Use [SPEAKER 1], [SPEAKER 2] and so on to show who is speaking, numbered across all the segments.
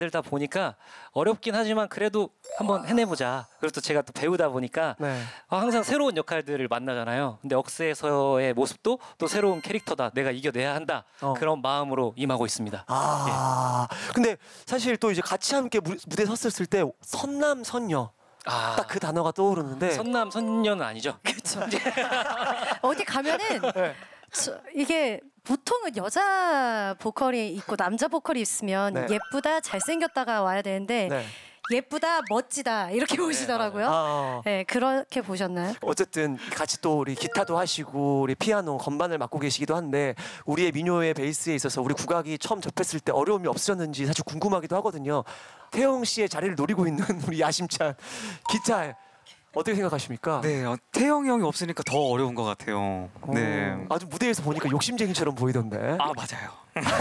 [SPEAKER 1] 들다 보니까 어렵긴 하지만 그래도 한번 해내보자. 그리고 또 제가 또 배우다 보니까
[SPEAKER 2] 네.
[SPEAKER 1] 항상 새로운 역할들을 만나잖아요. 근데 억스에서의 모습도 또 새로운 캐릭터다. 내가 이겨내야 한다. 그런 마음으로 임하고 있습니다.
[SPEAKER 2] 근데 사실 또 이제 같이 함께 무대에 섰을 때 선남 선녀 딱 그 단어가 떠오르는데
[SPEAKER 1] 선남 선녀는 아니죠.
[SPEAKER 3] 그렇죠. 어디 가면은 이게 보통은 여자 보컬이 있고 남자 보컬이 있으면
[SPEAKER 2] 네.
[SPEAKER 3] 예쁘다 잘생겼다가 와야 되는데
[SPEAKER 2] 네.
[SPEAKER 3] 예쁘다 멋지다 이렇게 보시더라고요. 네, 그렇게 보셨나요?
[SPEAKER 2] 어쨌든 같이 또 우리 기타도 하시고 우리 피아노 건반을 맡고 계시기도 한데 우리의 민요의 베이스에 있어서 우리 국악이 처음 접했을 때 어려움이 없으셨는지 사실 궁금하기도 하거든요. 태영 씨의 자리를 노리고 있는 우리 야심찬 기타 어떻게 생각하십니까?
[SPEAKER 4] 네, 태영이 형이 없으니까 더 어려운 것 같아요. 네.
[SPEAKER 2] 아주 무대에서 보니까 욕심쟁이처럼 보이던데.
[SPEAKER 4] 아, 맞아요.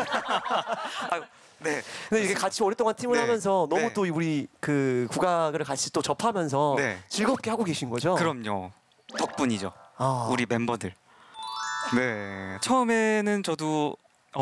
[SPEAKER 4] 네.
[SPEAKER 2] 근데 이게 같이 오랫동안 팀을
[SPEAKER 4] 네.
[SPEAKER 2] 하면서 너무
[SPEAKER 4] 네.
[SPEAKER 2] 또 우리 그 국악을 같이 또 접하면서
[SPEAKER 4] 네.
[SPEAKER 2] 즐겁게 하고 계신 거죠?
[SPEAKER 4] 그럼요. 덕분이죠. 우리 멤버들. 네. 처음에는 저도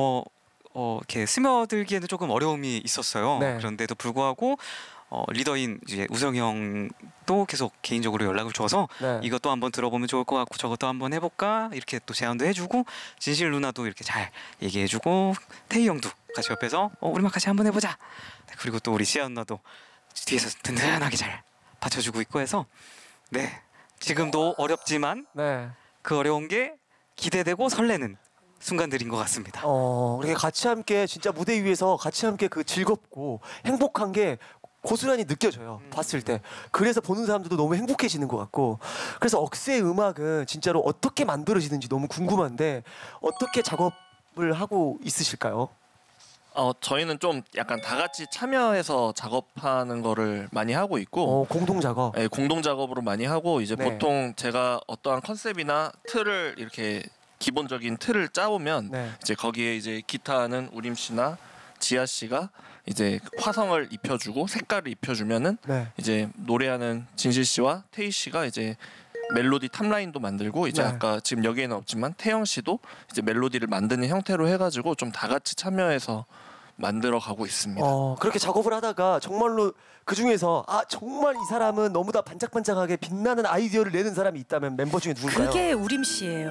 [SPEAKER 4] 이렇게 스며들기에는 조금 어려움이 있었어요.
[SPEAKER 2] 네.
[SPEAKER 4] 그런데도 불구하고 리더인 이제 우성이 형도 계속 개인적으로 연락을 줘서
[SPEAKER 2] 네.
[SPEAKER 4] 이것도 한번 들어보면 좋을 것 같고 저것도 한번 해볼까 이렇게 또 제안도 해주고 진실 누나도 이렇게 잘 얘기해주고 태희 형도 같이 옆에서 우리만 같이 한번 해보자. 그리고 또 우리 시아 누나도 뒤에서 든든하게 잘 받쳐주고 있고 해서 네 지금도 어렵지만
[SPEAKER 2] 네.
[SPEAKER 4] 그 어려운 게 기대되고 설레는 순간들인 것 같습니다.
[SPEAKER 2] 이렇게 같이 함께 진짜 무대 위에서 같이 함께 그 즐겁고 행복한 게 고스란히 느껴져요. 봤을 때. 그래서 보는 사람들도 너무 행복해지는 것 같고. 그래서 억스의 음악은 진짜로 어떻게 만들어지는지 너무 궁금한데 어떻게 작업을 하고 있으실까요?
[SPEAKER 5] 저희는 좀 약간 다 같이 참여해서 작업하는 거를 많이 하고 있고
[SPEAKER 2] 공동 작업.
[SPEAKER 5] 네, 공동 작업으로 많이 하고 이제
[SPEAKER 2] 네.
[SPEAKER 5] 보통 제가 어떠한 컨셉이나 틀을 이렇게 기본적인 틀을 짜오면
[SPEAKER 2] 네.
[SPEAKER 5] 이제 거기에 이제 기타는 우림 씨나 지아 씨가 이제 화성을 입혀주고 색깔을 입혀주면은
[SPEAKER 2] 네.
[SPEAKER 5] 이제 노래하는 진실 씨와 태희 씨가 이제 멜로디 탑라인도 만들고 이제
[SPEAKER 2] 네.
[SPEAKER 5] 아까 지금 여기에는 없지만 태영 씨도 이제 멜로디를 만드는 형태로 해가지고 좀 다 같이 참여해서 만들어 가고 있습니다.
[SPEAKER 2] 그렇게 작업을 하다가 정말로 그 중에서 정말 이 사람은 너무나 반짝반짝하게 빛나는 아이디어를 내는 사람이 있다면 멤버 중에 누굴까요?
[SPEAKER 3] 그게 우림 씨예요.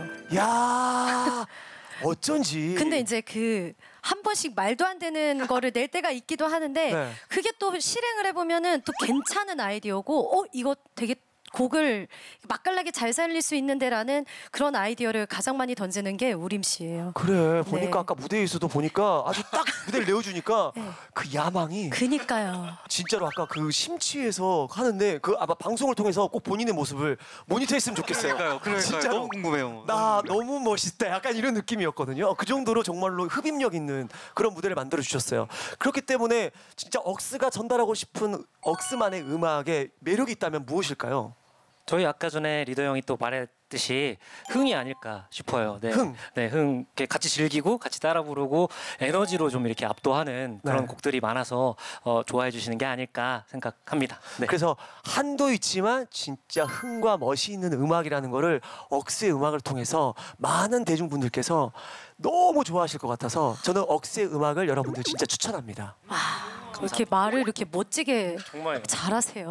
[SPEAKER 2] 야 어쩐지.
[SPEAKER 3] 근데 이제 그 한 번씩 말도 안 되는 거를 낼 때가 있기도 하는데
[SPEAKER 2] 네.
[SPEAKER 3] 그게 또 실행을 해보면은 또 괜찮은 아이디어고 이거 되게 곡을 맛깔나게 잘 살릴 수 있는데라는 그런 아이디어를 가장 많이 던지는 게 우림 씨예요.
[SPEAKER 2] 그래 보니까
[SPEAKER 3] 네.
[SPEAKER 2] 아까 무대에서도 보니까 아주 딱 무대를 내어주니까
[SPEAKER 3] 네.
[SPEAKER 2] 그 야망이
[SPEAKER 3] 그니까요.
[SPEAKER 2] 진짜로 아까 그 심취해서 하는데 그 아마 방송을 통해서 꼭 본인의 모습을 모니터했으면 좋겠어요.
[SPEAKER 4] 그러니까요.
[SPEAKER 2] 진짜로.
[SPEAKER 4] 너무 궁금해요.
[SPEAKER 2] 나 너무 멋있다 약간 이런 느낌이었거든요. 그 정도로 정말로 흡입력 있는 그런 무대를 만들어 주셨어요. 그렇기 때문에 진짜 억스가 전달하고 싶은 억스만의 음악에 매력이 있다면 무엇일까요?
[SPEAKER 1] 저희 아까 전에 리더 형이 또 말했듯이 흥이 아닐까 싶어요. 네.
[SPEAKER 2] 흥.
[SPEAKER 1] 네, 흥. 이렇게 같이 즐기고 같이 따라 부르고 에너지로 좀 이렇게 압도하는 그런
[SPEAKER 2] 네.
[SPEAKER 1] 곡들이 많아서 좋아해 주시는 게 아닐까 생각합니다. 네.
[SPEAKER 2] 그래서 한도 있지만 진짜 흥과 멋이 있는 음악이라는 거를 억스의 음악을 통해서 많은 대중분들께서 너무 좋아하실 것 같아서 저는 억스의 음악을 여러분들 진짜 추천합니다.
[SPEAKER 3] 이렇게 말을 이렇게 멋지게
[SPEAKER 1] 정말
[SPEAKER 3] 잘하세요.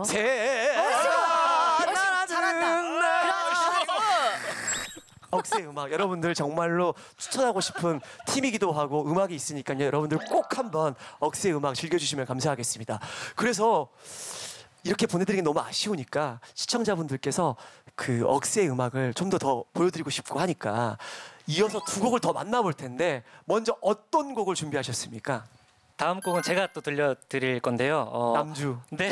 [SPEAKER 2] 억스의 음악 여러분들 정말로 추천하고 싶은 팀이기도 하고 음악이 있으니까요. 여러분들 꼭 한번 억스의 음악 즐겨주시면 감사하겠습니다. 그래서 이렇게 보내드리긴 너무 아쉬우니까 시청자분들께서 그 억스의 음악을 좀 더 보여드리고 싶고 하니까 이어서 두 곡을 더 만나볼 텐데 먼저 어떤 곡을 준비하셨습니까?
[SPEAKER 1] 다음 곡은 제가 또 들려드릴 건데요.
[SPEAKER 2] 남주.
[SPEAKER 1] 네.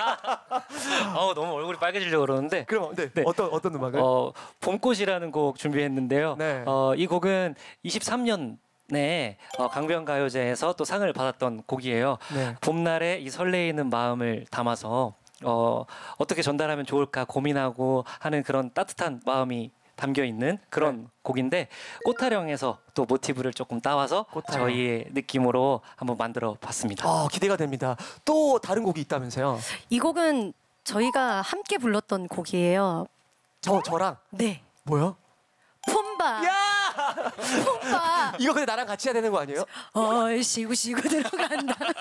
[SPEAKER 1] 너무 얼굴이 빨개지려고 그러는데.
[SPEAKER 2] 그럼 네.
[SPEAKER 1] 네.
[SPEAKER 2] 어떤 음악을?
[SPEAKER 1] 봄꽃이라는 곡 준비했는데요.
[SPEAKER 2] 네.
[SPEAKER 1] 이 곡은 23년에 강변가요제에서 또 상을 받았던 곡이에요.
[SPEAKER 2] 네.
[SPEAKER 1] 봄날에 이 설레이는 마음을 담아서 어떻게 전달하면 좋을까 고민하고 하는 그런 따뜻한 마음이 담겨 있는 그런 곡인데 꽃타령에서 또 모티브를 조금 따와서
[SPEAKER 2] 꽃타령.
[SPEAKER 1] 저희의 느낌으로 한번 만들어 봤습니다.
[SPEAKER 2] 기대가 됩니다. 또 다른 곡이 있다면서요?
[SPEAKER 3] 이 곡은 저희가 함께 불렀던 곡이에요.
[SPEAKER 2] 저랑?
[SPEAKER 3] 네.
[SPEAKER 2] 뭐요?
[SPEAKER 3] 폼바.
[SPEAKER 2] 야!
[SPEAKER 3] 폼바.
[SPEAKER 2] 이거 근데 나랑 같이 해야 되는 거 아니에요?
[SPEAKER 3] 시고 들어간다.